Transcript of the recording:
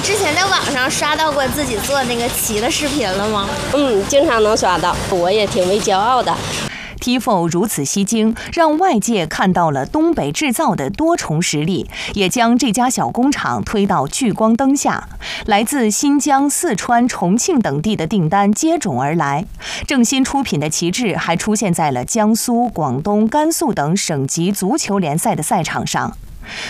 之前在网上刷到过自己做那个旗的视频了吗？ 经常能刷到，我也挺为骄傲的。 TIFO 如此吸睛，让外界看到了东北制造的多重实力，也将这家小工厂推到聚光灯下。来自新疆、四川、重庆等地的订单接踵而来。正新出品的旗帜还出现在了江苏、广东、甘肃等省级足球联赛的赛场上。